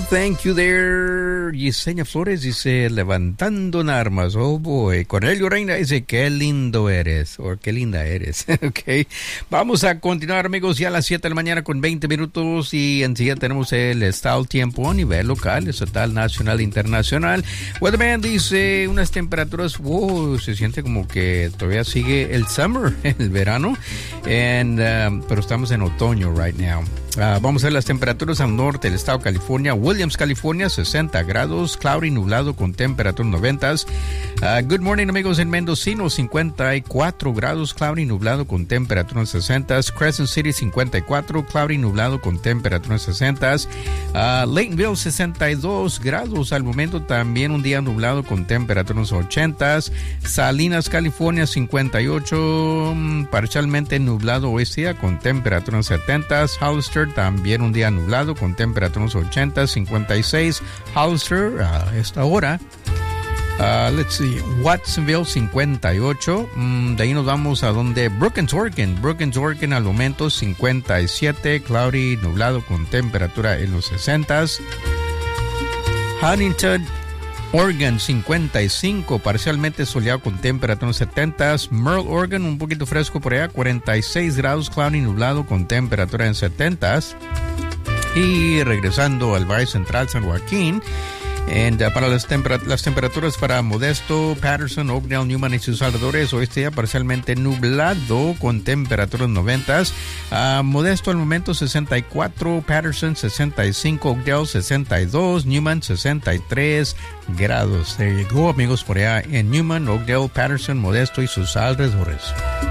Thank you there. Yesenia Flores dice, levantando en armas. Oh boy. Cornelio Reina dice, qué lindo eres. O qué linda eres. Ok. Vamos a continuar, amigos, ya a las 7 de la mañana con 20 minutos. Y enseguida tenemos el estado del tiempo a nivel local, estatal, nacional, internacional. Weatherman dice, unas temperaturas, wow, se siente como que todavía sigue el summer, el verano. Pero estamos en otoño right now. Vamos a ver las temperaturas al norte del estado de California. Williams, California, 60 grados, cloudy, nublado con temperatura 90. Good morning, amigos, en Mendocino, 54 grados, cloudy, nublado con temperatura 60. Crescent City, 54, cloudy, nublado con temperatura 60. Laytonville, 62 grados al momento, también un día nublado con temperaturas 80. Salinas, California, 58, parcialmente nublado oeste día con temperaturas 70. Hollister, también un día nublado con temperaturas 80, 56. Hollister a esta hora. Let's see, Watsonville, 58. De ahí nos vamos a donde Brookings, Oregon. Brookings, Oregon al momento 57, cloudy, nublado con temperatura en los 60. Huntington, Oregon, 55, parcialmente soleado con temperatura en 70. Merle, Oregon, un poquito fresco por allá, 46 grados, cloudy, nublado con temperatura en 70. Y regresando al Valle Central, San Joaquín, para las temperaturas para Modesto, Patterson, Oakdale, Newman y sus alrededores, oeste día parcialmente nublado con temperaturas 90. Modesto al momento 64, Patterson 65, Oakdale 62, Newman 63 grados. There you go, amigos, por allá en Newman, Oakdale, Patterson, Modesto y sus alrededores.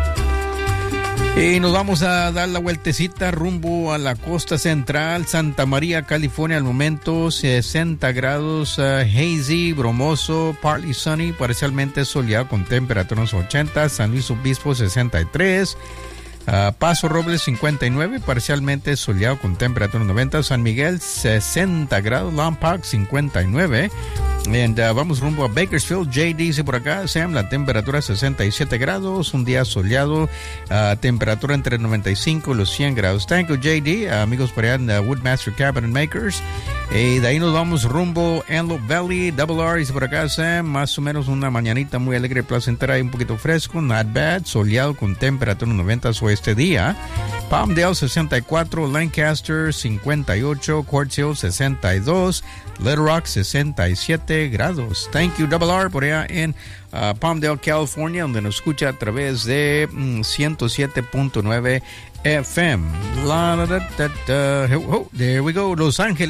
Y nos vamos a dar la vueltecita rumbo a la costa central. Santa María, California, al momento 60 grados, hazy, bromoso, partly sunny, parcialmente soleado con temperaturas 80. San Luis Obispo, 63. Paso Robles, 59, parcialmente soleado con temperatura 90. San Miguel, 60 grados. Lompoc, 59. Vamos rumbo a Bakersfield. JD dice por acá, Sam, la temperatura 67 grados, un día soleado, temperatura entre 95 y los 100 grados. Thank you, JD. Amigos por allá en Woodmaster Cabinet Makers. Y de ahí nos vamos rumbo Antelope Valley. Double R dice por acá, Sam, más o menos una mañanita muy alegre, placentera y un poquito fresco, not bad, soleado con temperatura 90 este día. Palmdale, 64, Lancaster, 58, Quartz Hill, 62, Little Rock, 67 grados. Thank you, Double R, por allá en Palmdale, California, donde nos escucha a través de 107.9 FM. There we go, Los Ángeles.